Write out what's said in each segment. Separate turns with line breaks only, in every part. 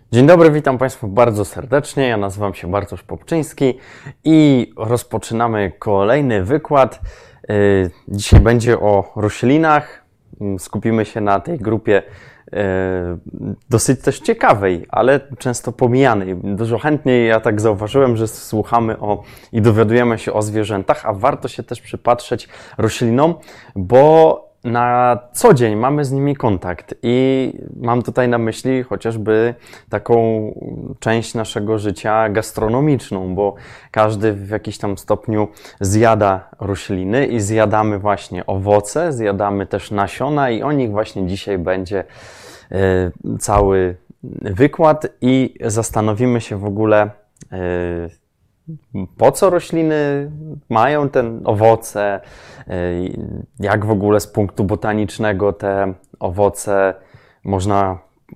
Dzień dobry, witam Państwa bardzo serdecznie. Ja nazywam się Bartosz Popczyński i rozpoczynamy kolejny wykład. Dzisiaj będzie o roślinach. Skupimy się na tej grupie dosyć też ciekawej, ale często pomijanej. Dużo chętniej ja tak zauważyłem, że słuchamy i dowiadujemy się o zwierzętach, a warto się też przypatrzeć roślinom, bo na co dzień mamy z nimi kontakt i mam tutaj na myśli chociażby taką część naszego życia gastronomiczną, bo każdy w jakiś tam stopniu zjada rośliny i zjadamy właśnie owoce, zjadamy też nasiona i o nich właśnie dzisiaj będzie cały wykład i zastanowimy się w ogóle, po co rośliny mają te owoce, jak w ogóle z punktu botanicznego te owoce można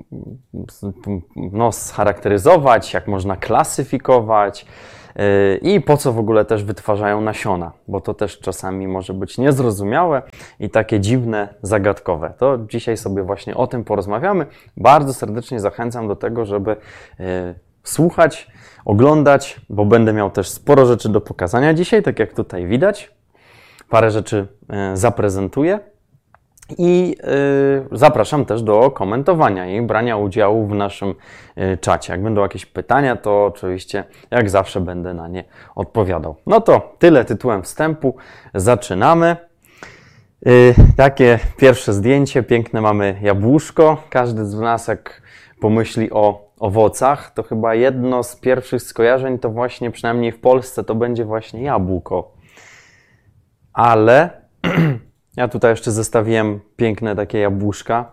scharakteryzować, jak można klasyfikować i po co w ogóle też wytwarzają nasiona, bo to też czasami może być niezrozumiałe i takie dziwne, zagadkowe. To dzisiaj sobie właśnie o tym porozmawiamy. Bardzo serdecznie zachęcam do tego, żeby słuchać, oglądać, bo będę miał też sporo rzeczy do pokazania dzisiaj, tak jak tutaj widać. Parę rzeczy zaprezentuję i zapraszam też do komentowania i brania udziału w naszym czacie. Jak będą jakieś pytania, to oczywiście jak zawsze będę na nie odpowiadał. No to tyle tytułem wstępu. Zaczynamy. Takie pierwsze zdjęcie, piękne mamy jabłuszko. Każdy z nas jak pomyśli o owocach, to chyba jedno z pierwszych skojarzeń to właśnie, przynajmniej w Polsce, to będzie właśnie jabłko. Ale ja tutaj jeszcze zestawiłem piękne takie jabłuszka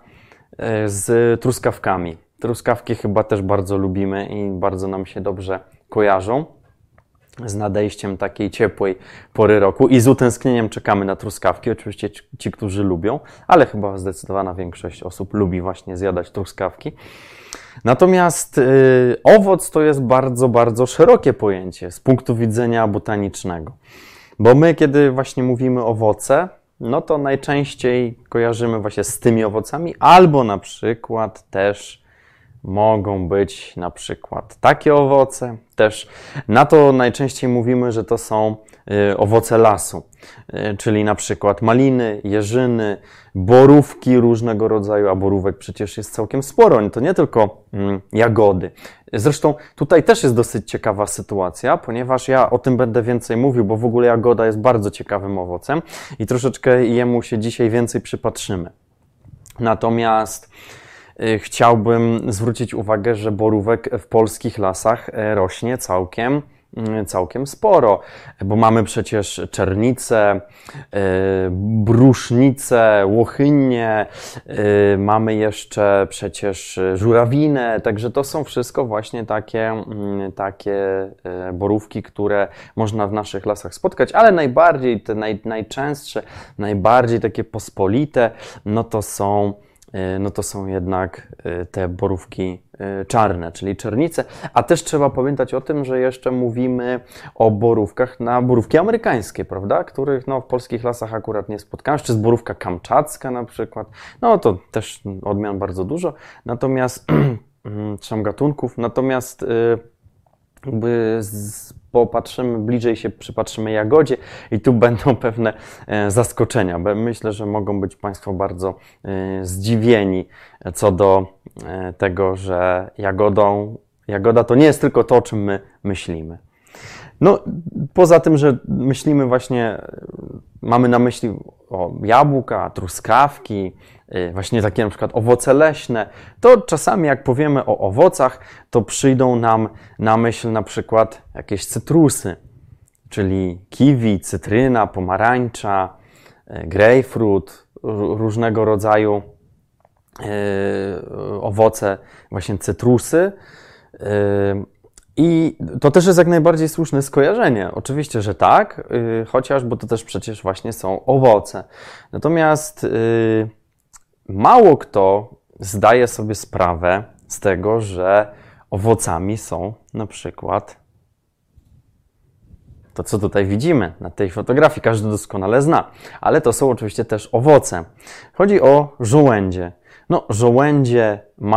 z truskawkami. Truskawki chyba też bardzo lubimy i bardzo nam się dobrze kojarzą z nadejściem takiej ciepłej pory roku i z utęsknieniem czekamy na truskawki. Oczywiście ci, którzy lubią, ale chyba zdecydowana większość osób lubi właśnie zjadać truskawki. Natomiast owoc to jest bardzo, bardzo szerokie pojęcie z punktu widzenia botanicznego. Bo my, kiedy właśnie mówimy owoce, no to najczęściej kojarzymy właśnie z tymi owocami, albo na przykład też mogą być na przykład takie owoce. Też na to najczęściej mówimy, że to są owoce lasu, czyli na przykład maliny, jeżyny, borówki różnego rodzaju, a borówek przecież jest całkiem sporo, to nie tylko jagody. Zresztą tutaj też jest dosyć ciekawa sytuacja, ponieważ ja o tym będę więcej mówił, bo w ogóle jagoda jest bardzo ciekawym owocem i troszeczkę jemu się dzisiaj więcej przypatrzymy. Natomiast chciałbym zwrócić uwagę, że borówek w polskich lasach rośnie całkiem sporo, bo mamy przecież czernice, brusznice, łochynnie, mamy jeszcze przecież żurawinę, także to są wszystko właśnie takie borówki, które można w naszych lasach spotkać, ale najbardziej, te najczęstsze, najbardziej takie pospolite, no to są jednak te borówki czarne, czyli czernice. A też trzeba pamiętać o tym, że jeszcze mówimy o borówkach na borówki amerykańskie, prawda? Których w polskich lasach akurat nie spotkałem. Jeszcze jest borówka kamczacka na przykład. No to też odmian bardzo dużo. Natomiast trzem gatunków. Natomiast popatrzymy, bliżej się przypatrzymy jagodzie i tu będą pewne zaskoczenia. Myślę, że mogą być Państwo bardzo zdziwieni co do tego, że jagoda to nie jest tylko to, o czym my myślimy. No, poza tym, że myślimy właśnie, mamy na myśli jabłka, truskawki, właśnie takie na przykład owoce leśne, to czasami jak powiemy o owocach, to przyjdą nam na myśl na przykład jakieś cytrusy, czyli kiwi, cytryna, pomarańcza, grejpfrut, różnego rodzaju owoce, właśnie cytrusy. I to też jest jak najbardziej słuszne skojarzenie. Oczywiście, że tak, chociaż, bo to też przecież właśnie są owoce. Natomiast mało kto zdaje sobie sprawę z tego, że owocami są na przykład to, co tutaj widzimy na tej fotografii, każdy doskonale zna, ale to są oczywiście też owoce. Chodzi o żołędzie. No, żołędzie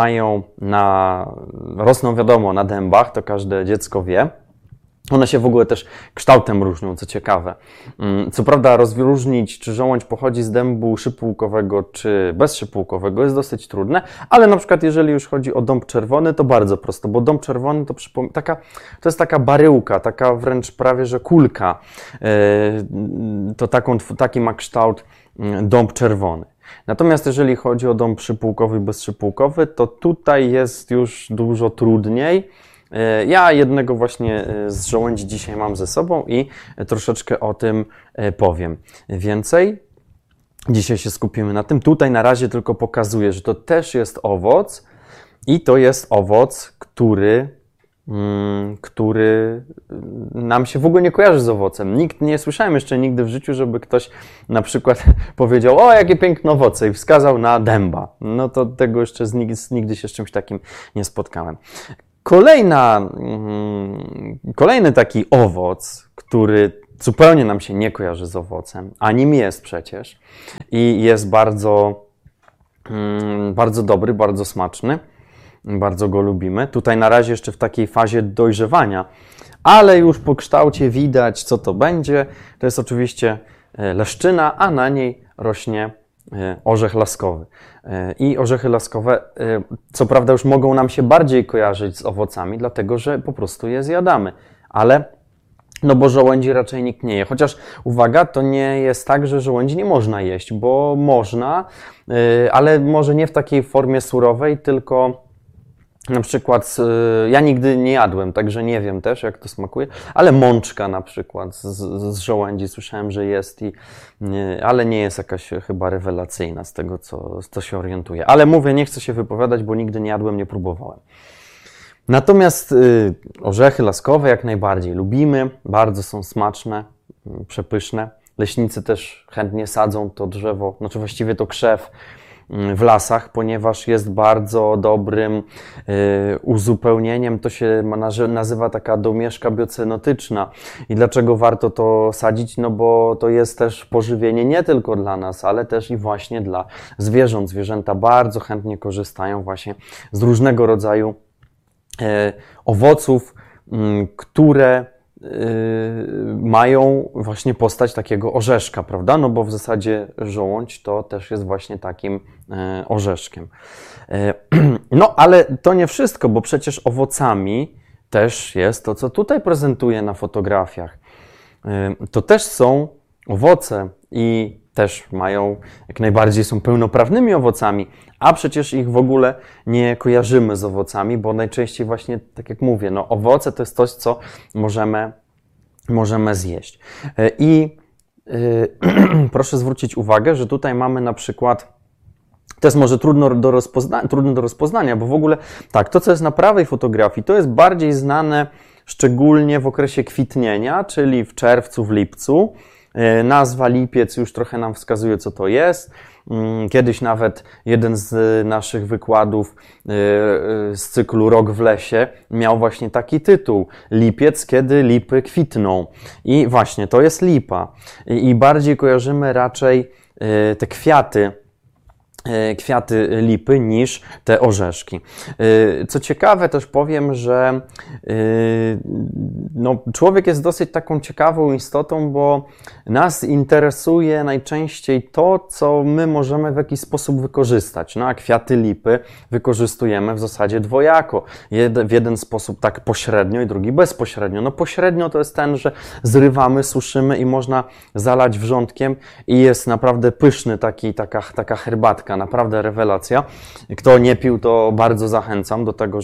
rosną wiadomo na dębach, to każde dziecko wie. One się w ogóle też kształtem różnią, co ciekawe. Co prawda rozróżnić, czy żołądź pochodzi z dębu szypułkowego, czy bezszypułkowego jest dosyć trudne, ale na przykład jeżeli już chodzi o dąb czerwony, to bardzo prosto, bo dąb czerwony to jest taka baryłka, taka wręcz prawie, że kulka. To taki ma kształt dąb czerwony. Natomiast jeżeli chodzi o dąb szypułkowy i bezszypułkowy, to tutaj jest już dużo trudniej. Ja jednego właśnie z żołędzi dzisiaj mam ze sobą i troszeczkę o tym powiem więcej. Dzisiaj się skupimy na tym. Tutaj na razie tylko pokazuję, że to też jest owoc i to jest owoc, który nam się w ogóle nie kojarzy z owocem. Nie słyszałem jeszcze nigdy w życiu, żeby ktoś na przykład powiedział: o, jakie piękne owoce, i wskazał na dęba. No to tego jeszcze nigdy się z czymś takim nie spotkałem. Kolejny taki owoc, który zupełnie nam się nie kojarzy z owocem, a nim jest przecież i jest bardzo, bardzo dobry, bardzo smaczny, bardzo go lubimy. Tutaj na razie jeszcze w takiej fazie dojrzewania, ale już po kształcie widać, co to będzie. To jest oczywiście leszczyna, a na niej rośnie orzech laskowy. I orzechy laskowe, co prawda, już mogą nam się bardziej kojarzyć z owocami, dlatego że po prostu je zjadamy. Ale, no bo żołędzi raczej nikt nie je. Chociaż, uwaga, to nie jest tak, że żołędzi nie można jeść, bo można, ale może nie w takiej formie surowej, tylko na przykład, ja nigdy nie jadłem, także nie wiem też, jak to smakuje, ale mączka na przykład z żołędzi słyszałem, że jest, ale nie jest jakaś chyba rewelacyjna z tego, co się orientuję. Ale mówię, nie chcę się wypowiadać, bo nigdy nie jadłem, nie próbowałem. Natomiast orzechy laskowe jak najbardziej lubimy, bardzo są smaczne, przepyszne. Leśnicy też chętnie sadzą to drzewo, znaczy właściwie to krzew, w lasach, ponieważ jest bardzo dobrym uzupełnieniem. To się nazywa taka domieszka biocenotyczna. I dlaczego warto to sadzić? No bo to jest też pożywienie nie tylko dla nas, ale też i właśnie dla zwierząt. Zwierzęta bardzo chętnie korzystają właśnie z różnego rodzaju owoców, które mają właśnie postać takiego orzeszka, prawda? No bo w zasadzie żołądź to też jest właśnie takim orzeszkiem. No ale to nie wszystko, bo przecież owocami też jest to, co tutaj prezentuję na fotografiach. To też są owoce i też jak najbardziej są pełnoprawnymi owocami, a przecież ich w ogóle nie kojarzymy z owocami, bo najczęściej właśnie, tak jak mówię, no owoce to jest coś, co możemy zjeść. I proszę zwrócić uwagę, że tutaj mamy na przykład, to jest może trudno do rozpoznania, bo w ogóle tak, to co jest na prawej fotografii, to jest bardziej znane szczególnie w okresie kwitnienia, czyli w czerwcu, w lipcu. Nazwa lipiec już trochę nam wskazuje, co to jest. Kiedyś nawet jeden z naszych wykładów z cyklu Rok w lesie miał właśnie taki tytuł: Lipiec, kiedy lipy kwitną. I właśnie to jest lipa. I bardziej kojarzymy raczej te kwiaty lipy niż te orzeszki. Co ciekawe, też powiem, że no, człowiek jest dosyć taką ciekawą istotą, bo nas interesuje najczęściej to, co my możemy w jakiś sposób wykorzystać. No a kwiaty lipy wykorzystujemy w zasadzie dwojako. W jeden sposób tak pośrednio i drugi bezpośrednio. No pośrednio to jest ten, że zrywamy, suszymy i można zalać wrzątkiem i jest naprawdę pyszny taka herbatka. Naprawdę rewelacja. Kto nie pił, to bardzo zachęcam do tego,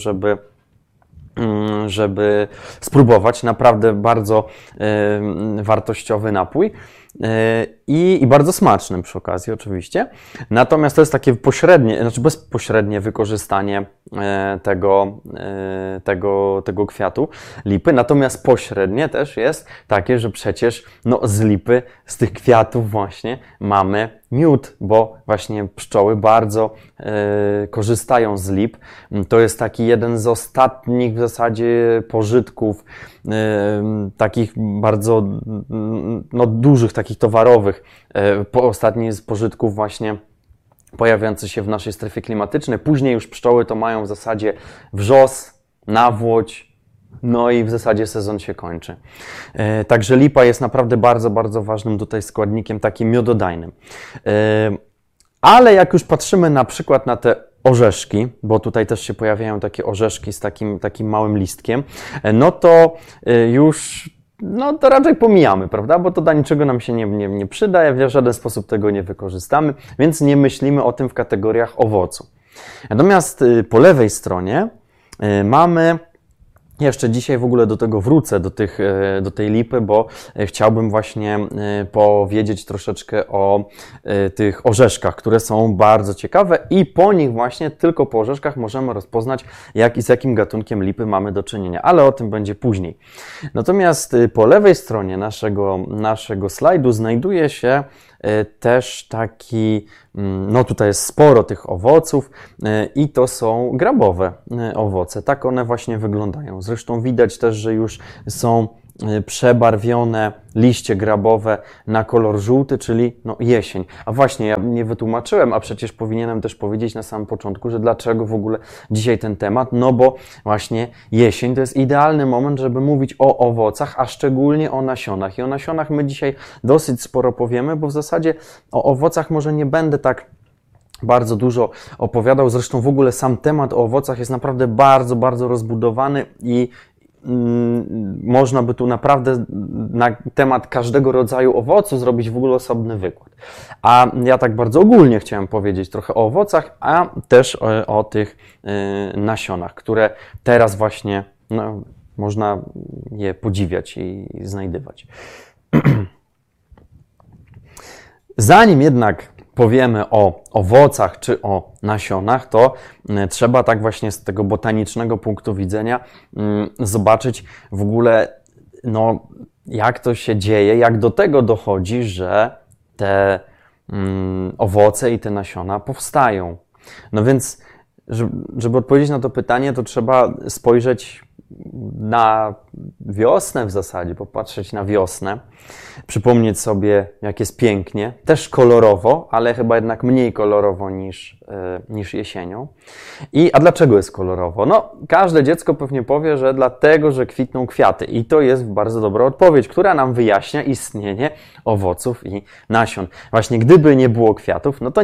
żeby spróbować. Naprawdę bardzo wartościowy napój i bardzo smaczny przy okazji oczywiście. Natomiast to jest takie bezpośrednie wykorzystanie tego kwiatu lipy. Natomiast pośrednie też jest takie, że przecież no, z lipy, z tych kwiatów właśnie mamy miód, bo właśnie pszczoły bardzo korzystają z lip. To jest taki jeden z ostatnich w zasadzie pożytków, takich bardzo no, dużych, takich towarowych, ostatni z pożytków właśnie pojawiający się w naszej strefie klimatycznej. Później już pszczoły to mają w zasadzie wrzos, nawłoć, no i w zasadzie sezon się kończy. Także lipa jest naprawdę bardzo, bardzo ważnym tutaj składnikiem takim miododajnym. Ale jak już patrzymy na przykład na te orzeszki, bo tutaj też się pojawiają takie orzeszki z takim małym listkiem, no to już to raczej pomijamy, prawda? Bo to do niczego nam się nie przyda, w żaden sposób tego nie wykorzystamy, więc nie myślimy o tym w kategoriach owocu. Natomiast po lewej stronie mamy, jeszcze dzisiaj w ogóle do tego wrócę, do tej lipy, bo chciałbym właśnie powiedzieć troszeczkę o tych orzeszkach, które są bardzo ciekawe i po nich właśnie, tylko po orzeszkach możemy rozpoznać, z jakim gatunkiem lipy mamy do czynienia, ale o tym będzie później. Natomiast po lewej stronie naszego slajdu znajduje się też taki, tutaj jest sporo tych owoców i to są grabowe owoce. Tak one właśnie wyglądają. Zresztą widać też, że już są przebarwione liście grabowe na kolor żółty, czyli jesień. A właśnie, ja nie wytłumaczyłem, a przecież powinienem też powiedzieć na samym początku, że dlaczego w ogóle dzisiaj ten temat, bo właśnie jesień to jest idealny moment, żeby mówić o owocach, a szczególnie o nasionach. I o nasionach my dzisiaj dosyć sporo powiemy, bo w zasadzie o owocach może nie będę tak bardzo dużo opowiadał. Zresztą w ogóle sam temat o owocach jest naprawdę bardzo, bardzo rozbudowany i można by tu naprawdę na temat każdego rodzaju owocu zrobić w ogóle osobny wykład. A ja tak bardzo ogólnie chciałem powiedzieć trochę o owocach, a też o tych nasionach, które teraz właśnie można je podziwiać i znajdywać. Zanim jednak powiemy o owocach czy o nasionach, to trzeba tak właśnie z tego botanicznego punktu widzenia zobaczyć w ogóle, jak to się dzieje, jak do tego dochodzi, że te owoce i te nasiona powstają. No więc, żeby odpowiedzieć na to pytanie, to trzeba spojrzeć na wiosnę w zasadzie, popatrzeć na wiosnę, przypomnieć sobie, jak jest pięknie, też kolorowo, ale chyba jednak mniej kolorowo niż jesienią. A dlaczego jest kolorowo? Każde dziecko pewnie powie, że dlatego, że kwitną kwiaty. I to jest bardzo dobra odpowiedź, która nam wyjaśnia istnienie owoców i nasion. Właśnie gdyby nie było kwiatów, to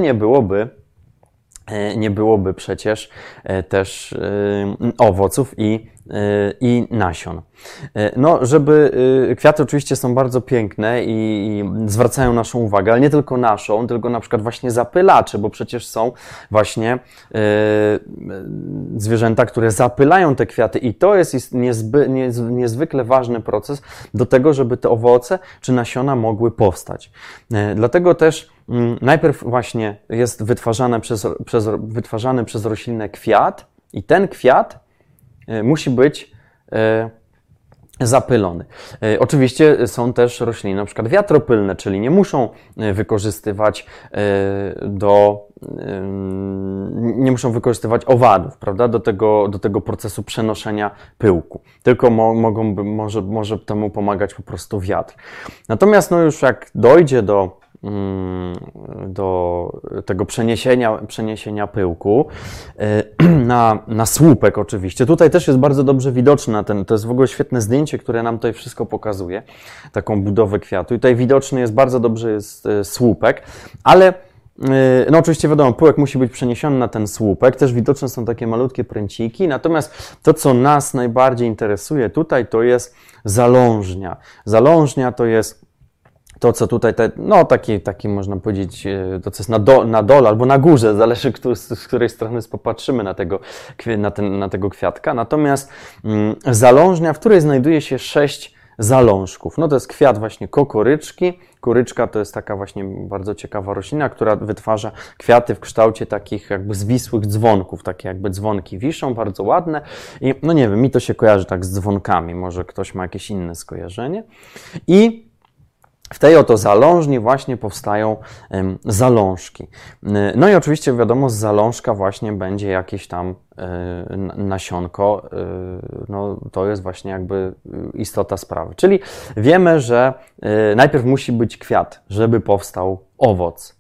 nie byłoby przecież też owoców i nasion. Kwiaty oczywiście są bardzo piękne i zwracają naszą uwagę, ale nie tylko naszą, tylko na przykład właśnie zapylacze, bo przecież są właśnie zwierzęta, które zapylają te kwiaty i to jest niezwykle ważny proces do tego, żeby te owoce czy nasiona mogły powstać. Dlatego też najpierw właśnie jest wytwarzany przez roślinę kwiat i ten kwiat musi być zapylony. Oczywiście są też rośliny, na przykład wiatropylne, czyli nie muszą wykorzystywać owadów, prawda, do tego procesu przenoszenia pyłku. Tylko może temu pomagać po prostu wiatr. Natomiast już jak dojdzie do tego przeniesienia pyłku na słupek oczywiście. Tutaj też jest bardzo dobrze widoczne, to jest w ogóle świetne zdjęcie, które nam tutaj wszystko pokazuje, taką budowę kwiatu. I tutaj widoczny jest bardzo dobrze jest słupek, ale oczywiście wiadomo, pyłek musi być przeniesiony na ten słupek, też widoczne są takie malutkie pręciki, natomiast to, co nas najbardziej interesuje tutaj, to jest zalążnia. Zalążnia to jest to, co tutaj, taki można powiedzieć, to co jest na dole albo na górze, zależy z której strony popatrzymy na tego kwiatka. Natomiast zalążnia, w której znajduje się 6 zalążków. To jest kwiat właśnie kokoryczki. Koryczka to jest taka właśnie bardzo ciekawa roślina, która wytwarza kwiaty w kształcie takich jakby zwisłych dzwonków. Takie jakby dzwonki wiszą, bardzo ładne. I nie wiem, mi to się kojarzy tak z dzwonkami. Może ktoś ma jakieś inne skojarzenie. I w tej oto zalążni właśnie powstają zalążki. I oczywiście wiadomo, z zalążka właśnie będzie jakieś tam nasionko. To jest właśnie jakby istota sprawy. Czyli wiemy, że najpierw musi być kwiat, żeby powstał owoc.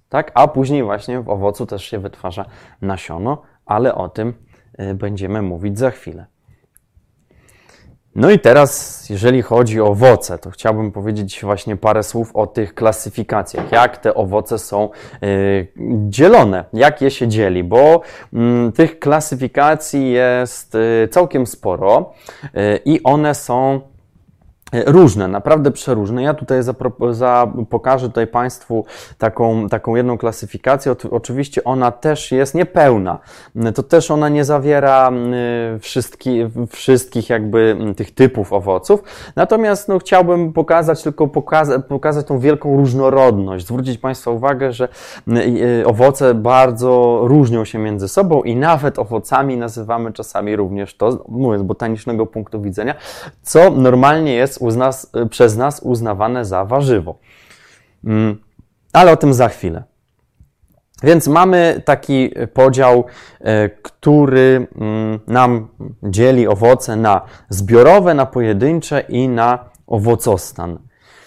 tak? A później właśnie w owocu też się wytwarza nasiono, ale o tym będziemy mówić za chwilę. No i teraz, jeżeli chodzi o owoce, to chciałbym powiedzieć właśnie parę słów o tych klasyfikacjach, jak te owoce są dzielone, jak je się dzieli, bo tych klasyfikacji jest całkiem sporo i one są różne, naprawdę przeróżne. Ja tutaj pokażę tutaj Państwu taką jedną klasyfikację. Oczywiście ona też jest niepełna. To też ona nie zawiera wszystkich jakby tych typów owoców. Natomiast no, chciałbym pokazać tą wielką różnorodność. Zwrócić Państwa uwagę, że owoce bardzo różnią się między sobą i nawet owocami nazywamy czasami również to, mówię, z botanicznego punktu widzenia, co normalnie jest przez nas uznawane za warzywo. Ale o tym za chwilę. Więc mamy taki podział, który nam dzieli owoce na zbiorowe, na pojedyncze i na owocostan.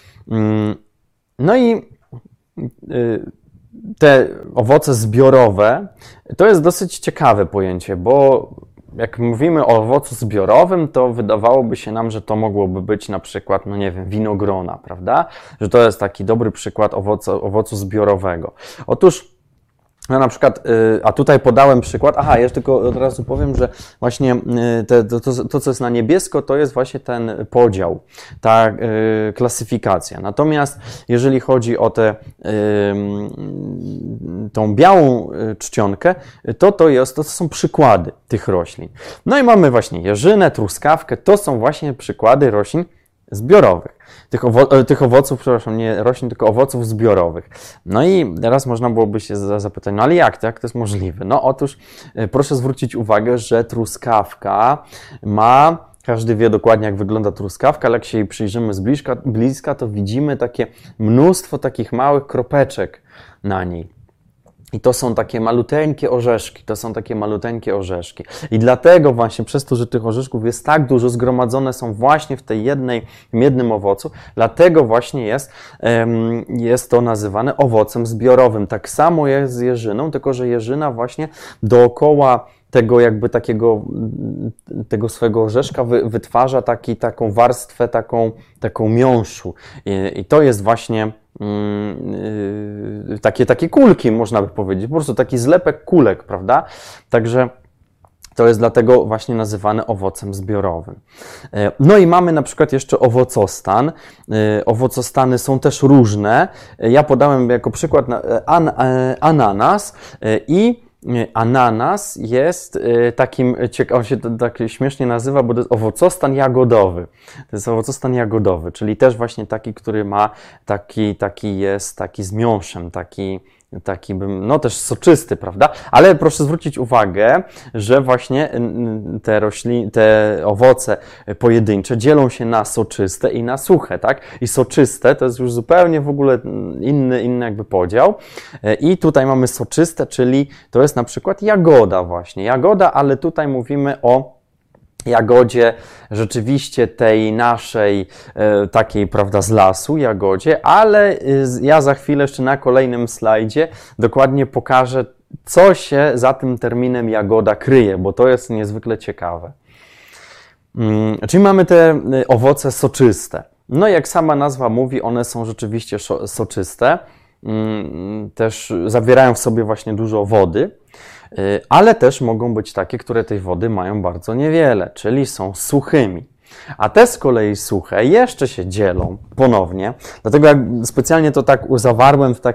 No i te owoce zbiorowe to jest dosyć ciekawe pojęcie, bo jak mówimy o owocu zbiorowym, to wydawałoby się nam, że to mogłoby być na przykład, no nie wiem, winogrona, prawda? Że to jest taki dobry przykład owocu zbiorowego. Otóż, no na przykład, a tutaj podałem przykład, jeszcze tylko od razu powiem, że właśnie to, co jest na niebiesko, to jest właśnie ten podział, ta klasyfikacja. Natomiast jeżeli chodzi o tą białą czcionkę, to są przykłady tych roślin. No i mamy właśnie jeżynę, truskawkę, to są właśnie przykłady roślin zbiorowych. Tych owoców, przepraszam, nie roślin, tylko owoców zbiorowych. No i teraz można byłoby się zapytać, no ale jak to jest możliwe? No otóż proszę zwrócić uwagę, że truskawka każdy wie dokładnie, jak wygląda truskawka, ale jak się jej przyjrzymy z bliska, to widzimy takie mnóstwo takich małych kropeczek na niej. I to są takie maluteńkie orzeszki. I dlatego właśnie przez to, że tych orzeszków jest tak dużo, zgromadzone są właśnie w jednym owocu, dlatego właśnie jest to nazywane owocem zbiorowym. Tak samo jest z jeżyną, tylko że jeżyna właśnie dookoła tego swojego orzeszka wytwarza taką warstwę, taką miąższu. I to jest właśnie takie kulki, można by powiedzieć, po prostu taki zlepek kulek, prawda? Także to jest dlatego właśnie nazywane owocem zbiorowym. No i mamy na przykład jeszcze owocostan. Owocostany są też różne. Ja podałem jako przykład ananas i ananas jest on się tak śmiesznie nazywa, bo to jest owocostan jagodowy. To jest owocostan jagodowy, czyli też właśnie taki, który ma taki z miąższem, taki no też soczysty, prawda? Ale proszę zwrócić uwagę, że właśnie te owoce pojedyncze dzielą się na soczyste i na suche, tak? I soczyste to jest już zupełnie w ogóle inny jakby podział. I tutaj mamy soczyste, czyli to jest na przykład jagoda właśnie. Jagoda, ale tutaj mówimy o jagodzie rzeczywiście tej naszej takiej, prawda, z lasu jagodzie, ale ja za chwilę jeszcze na kolejnym slajdzie dokładnie pokażę, co się za tym terminem jagoda kryje, bo to jest niezwykle ciekawe. Czyli mamy te owoce soczyste. No jak sama nazwa mówi, one są rzeczywiście soczyste, też zawierają w sobie właśnie dużo wody, ale też mogą być takie, które tej wody mają bardzo niewiele, czyli są suchymi. A te z kolei suche jeszcze się dzielą ponownie, dlatego jak specjalnie to tak zawarłem w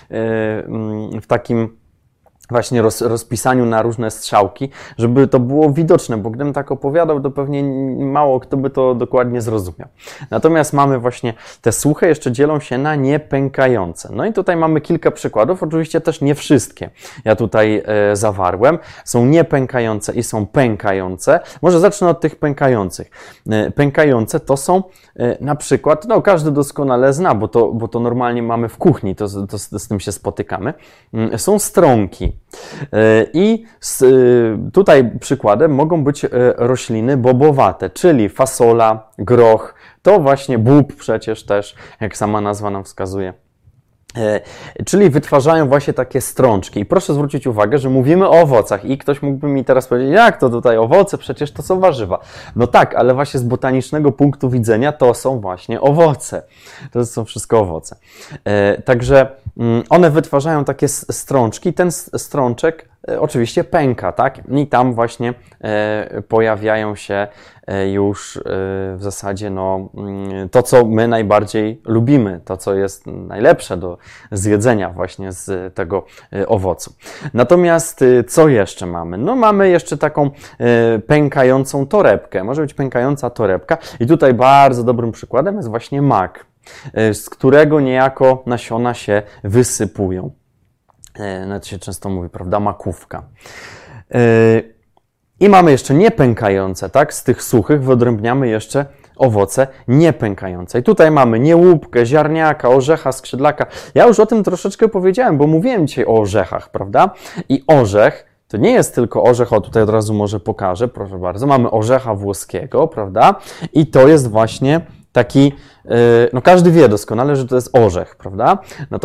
takim właśnie rozpisaniu na różne strzałki, żeby to było widoczne, bo gdybym tak opowiadał, to pewnie mało kto by to dokładnie zrozumiał. Natomiast mamy właśnie te suche, jeszcze dzielą się na niepękające. No i tutaj mamy kilka przykładów, oczywiście też nie wszystkie ja tutaj zawarłem. Są niepękające i są pękające. Może zacznę od tych pękających. Pękające to są na przykład, no każdy doskonale zna, bo to normalnie mamy w kuchni, to z tym się spotykamy. Są strąki. I tutaj przykładem mogą być rośliny bobowate, czyli fasola, groch, to właśnie bób przecież też, jak sama nazwa nam wskazuje. Czyli wytwarzają właśnie takie strączki. I proszę zwrócić uwagę, że mówimy o owocach i ktoś mógłby mi teraz powiedzieć, jak to tutaj owoce, przecież to są warzywa. No tak, ale właśnie z botanicznego punktu widzenia to są właśnie owoce. To są wszystko owoce. Także one wytwarzają takie strączki. Ten strączek oczywiście pęka, tak? I tam właśnie pojawiają się już w zasadzie to, co my najbardziej lubimy, to, co jest najlepsze do zjedzenia właśnie z tego owocu. Natomiast co jeszcze mamy? No mamy jeszcze taką pękającą torebkę. Może być pękająca torebka i tutaj bardzo dobrym przykładem jest właśnie mak, z którego niejako nasiona się wysypują. Nawet się często mówi, prawda, makówka. I mamy jeszcze niepękające, tak? Z tych suchych wyodrębniamy jeszcze owoce niepękające. I tutaj mamy niełupkę, ziarniaka, orzecha, skrzydlaka. Ja już o tym troszeczkę powiedziałem, bo mówiłem dzisiaj o orzechach, prawda? I orzech to nie jest tylko orzech, tutaj od razu może pokażę, proszę bardzo. Mamy orzecha włoskiego, prawda? I to jest właśnie taki, każdy wie doskonale, że to jest orzech, prawda?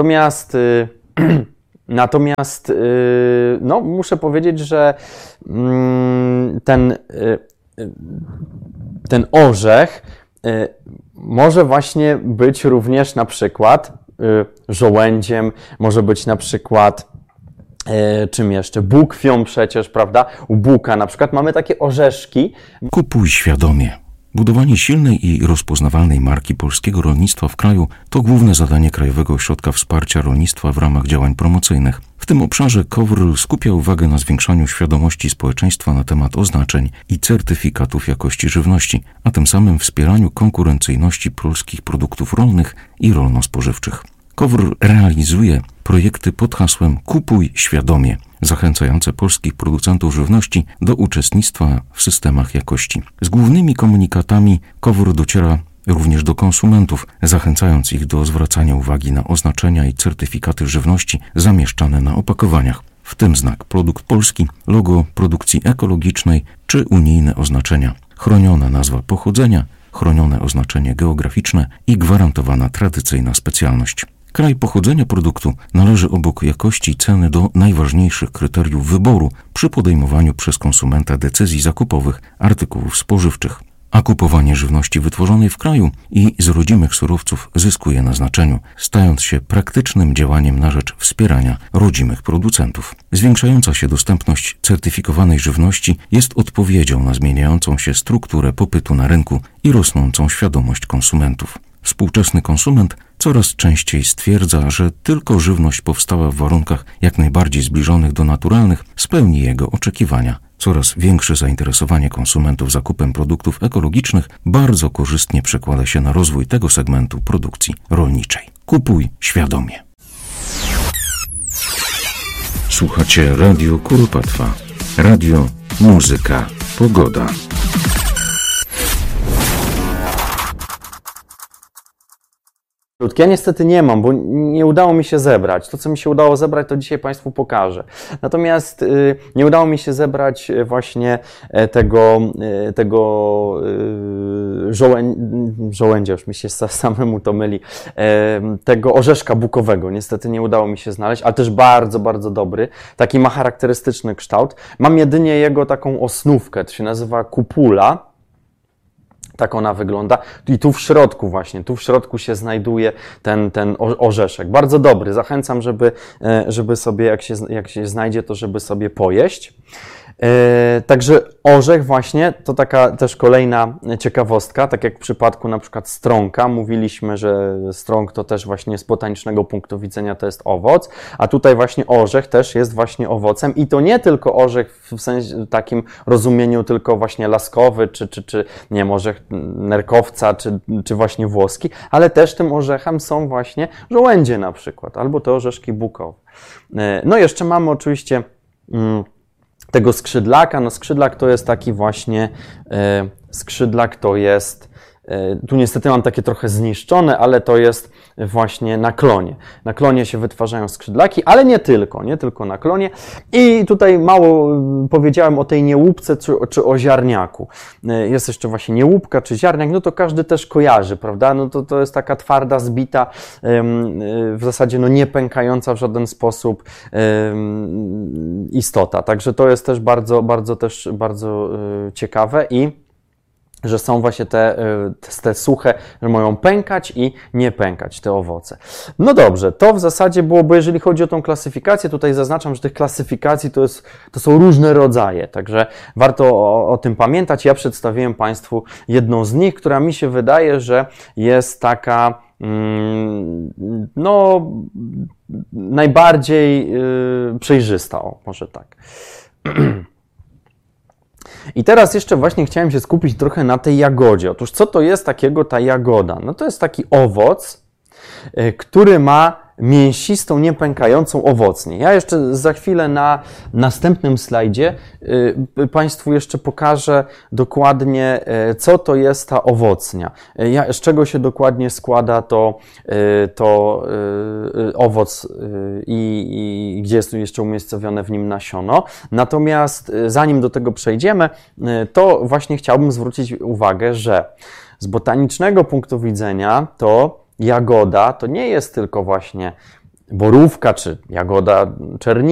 Natomiast muszę powiedzieć, że ten orzech może właśnie być również na przykład żołędziem, może być na przykład czym jeszcze? Bukwią przecież, prawda? U buka na przykład mamy takie orzeszki.
Kupuj świadomie. Budowanie silnej i rozpoznawalnej marki polskiego rolnictwa w kraju to główne zadanie Krajowego Ośrodka Wsparcia Rolnictwa w ramach działań promocyjnych. W tym obszarze KOWR skupia uwagę na zwiększaniu świadomości społeczeństwa na temat oznaczeń i certyfikatów jakości żywności, a tym samym wspieraniu konkurencyjności polskich produktów rolnych i rolno-spożywczych. KOWR realizuje projekty pod hasłem Kupuj świadomie, zachęcające polskich producentów żywności do uczestnictwa w systemach jakości. Z głównymi komunikatami KOWR dociera również do konsumentów, zachęcając ich do zwracania uwagi na oznaczenia i certyfikaty żywności zamieszczane na opakowaniach, w tym znak produkt polski, logo produkcji ekologicznej czy unijne oznaczenia, chroniona nazwa pochodzenia, chronione oznaczenie geograficzne i gwarantowana tradycyjna specjalność. Kraj pochodzenia produktu należy obok jakości i ceny do najważniejszych kryteriów wyboru przy podejmowaniu przez konsumenta decyzji zakupowych artykułów spożywczych. A kupowanie żywności wytworzonej w kraju i z rodzimych surowców zyskuje na znaczeniu, stając się praktycznym działaniem na rzecz wspierania rodzimych producentów. Zwiększająca się dostępność certyfikowanej żywności jest odpowiedzią na zmieniającą się strukturę popytu na rynku i rosnącą świadomość konsumentów. Współczesny konsument coraz częściej stwierdza, że tylko żywność powstała w warunkach jak najbardziej zbliżonych do naturalnych spełni jego oczekiwania. Coraz większe zainteresowanie konsumentów zakupem produktów ekologicznych bardzo korzystnie przekłada się na rozwój tego segmentu produkcji rolniczej. Kupuj świadomie. Słuchacie Radio Kuropatwa. Radio, muzyka, pogoda.
Ja niestety nie mam, bo nie udało mi się zebrać. To, co mi się udało zebrać, to dzisiaj Państwu pokażę. Natomiast nie udało mi się zebrać właśnie tego żołędzia, już mi się samemu to myli, tego orzeszka bukowego. Niestety nie udało mi się znaleźć, ale też bardzo, bardzo dobry. Taki ma charakterystyczny kształt. Mam jedynie jego taką osnówkę, to się nazywa kupula. Tak ona wygląda. I tu w środku właśnie, tu w środku się znajduje ten orzeszek. Bardzo dobry. Zachęcam, żeby sobie, jak się znajdzie, to żeby sobie pojeść. Także orzech właśnie, to taka też kolejna ciekawostka, tak jak w przypadku na przykład strąka, mówiliśmy, że strąk to też właśnie z botanicznego punktu widzenia to jest owoc, a tutaj właśnie orzech też jest właśnie owocem i to nie tylko orzech w sensie takim rozumieniu tylko właśnie laskowy, czy nie wiem, orzech nerkowca, czy właśnie włoski, ale też tym orzechem są właśnie żołędzie na przykład, albo te orzeszki bukowe. No jeszcze mamy oczywiście tego skrzydlaka. No skrzydlak to jest taki właśnie, skrzydlak to jest Tu niestety mam takie trochę zniszczone, ale to jest właśnie na klonie. Na klonie się wytwarzają skrzydlaki, ale nie tylko na klonie. I tutaj mało powiedziałem o tej niełupce czy o ziarniaku. Jest jeszcze właśnie niełupka czy ziarniak, no to każdy też kojarzy, prawda? No to jest taka twarda, zbita, w zasadzie no nie pękająca w żaden sposób istota. Także to jest też bardzo ciekawe i że są właśnie te suche, że mają pękać i nie pękać te owoce. No dobrze, to w zasadzie było, bo jeżeli chodzi o tą klasyfikację, tutaj zaznaczam, że tych klasyfikacji to są różne rodzaje, także warto o tym pamiętać. Ja przedstawiłem Państwu jedną z nich, która mi się wydaje, że jest taka no najbardziej przejrzysta, może tak. I teraz jeszcze właśnie chciałem się skupić trochę na tej jagodzie. Otóż co to jest takiego ta jagoda? No to jest taki owoc, który ma mięsistą, niepękającą owocnię. Ja jeszcze za chwilę na następnym slajdzie Państwu jeszcze pokażę dokładnie, co to jest ta owocnia. Z czego się dokładnie składa to owoc i gdzie jest jeszcze umiejscowione w nim nasiono. Natomiast zanim do tego przejdziemy, to właśnie chciałbym zwrócić uwagę, że z botanicznego punktu widzenia to jagoda to nie jest tylko właśnie borówka czy jagoda czerni,